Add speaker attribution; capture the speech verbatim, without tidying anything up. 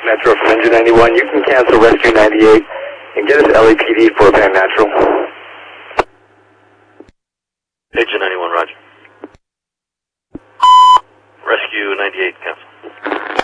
Speaker 1: Metro from Engine ninety-one. You can cancel Rescue ninety-eight and get us L A P D for Van Natural.
Speaker 2: Engine ninety-one, roger. Rescue ninety-eight, cancel.